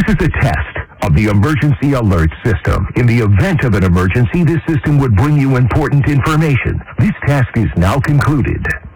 This is a test of the emergency alert system. In the event of an emergency, this system would bring you important information. This task is now concluded.